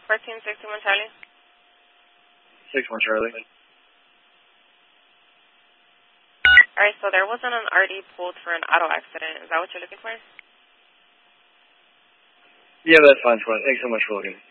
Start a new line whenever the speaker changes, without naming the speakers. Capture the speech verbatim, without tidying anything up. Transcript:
fourteen sixty-one Charlie.
six one Charlie.
Alright, so there wasn't an R D pulled for an auto accident. Is that what you're looking for?
Yeah, that's fine, Squad. Thanks so much for looking.